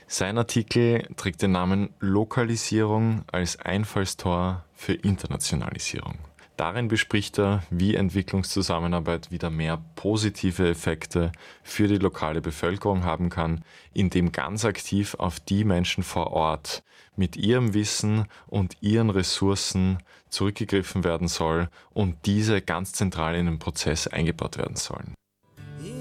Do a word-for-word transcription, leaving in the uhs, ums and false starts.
Sein Artikel trägt den Namen Lokalisierung als Einfallstor für Internationalisierung. Darin bespricht er, wie Entwicklungszusammenarbeit wieder mehr positive Effekte für die lokale Bevölkerung haben kann, indem ganz aktiv auf die Menschen vor Ort mit ihrem Wissen und ihren Ressourcen zurückgegriffen werden soll und diese ganz zentral in den Prozess eingebaut werden sollen.